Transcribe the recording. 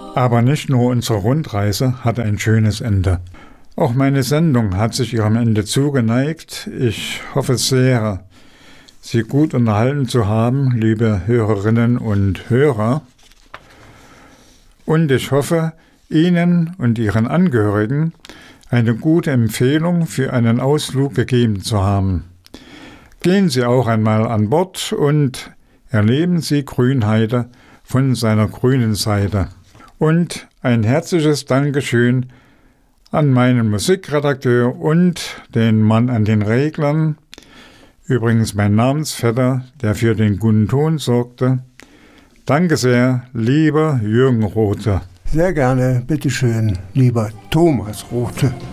Aber nicht nur unsere Rundreise hat ein schönes Ende. Auch meine Sendung hat sich ihrem Ende zugeneigt. Ich hoffe sehr, Sie gut unterhalten zu haben, liebe Hörerinnen und Hörer. Und ich hoffe, Ihnen und Ihren Angehörigen eine gute Empfehlung für einen Ausflug gegeben zu haben. Gehen Sie auch einmal an Bord und erleben Sie Grünheide von seiner grünen Seite. Und ein herzliches Dankeschön an meinen Musikredakteur und den Mann an den Reglern, übrigens mein Namensvetter, der für den guten Ton sorgte. Danke sehr, lieber Jürgen Rothe. Sehr gerne, bitteschön, lieber Thomas Rothe.